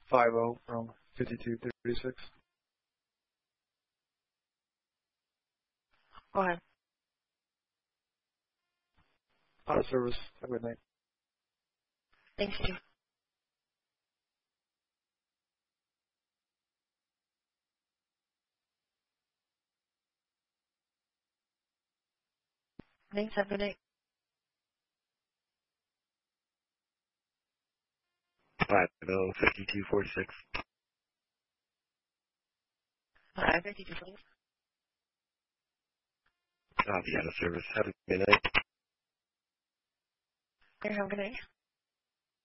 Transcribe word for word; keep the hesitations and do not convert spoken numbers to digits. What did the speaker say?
five zero from fifty-two thirty-six. Go ahead. Out of service. Have a good night. Thank you. Thanks. Have a good night. five zero fifty-two forty-six. five fifty-two forty-six. I'll be out of service. Have a good night. Have a good night.